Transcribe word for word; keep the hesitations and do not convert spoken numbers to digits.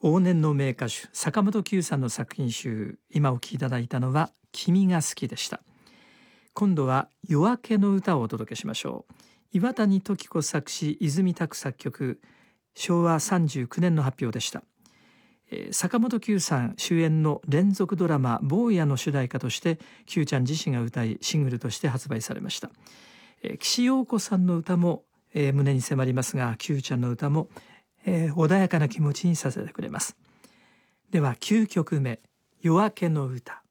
往年の名歌手坂本九さんの作品集、今お聴きいただいたのは君が好きでした。今度は夜明けの歌をお届けしましょう。岩谷時子作詞、泉拓作曲、しょうわさんじゅうきゅうねんの発表でした。えー、坂本九さん主演の連続ドラマ坊やの主題歌として九ちゃん自身が歌い、シングルとして発売されました。えー、岸陽子さんの歌も、えー、胸に迫りますが、九ちゃんの歌も、えー、穏やかな気持ちにさせてくれます。ではきゅうきょくめ、夜明けの歌。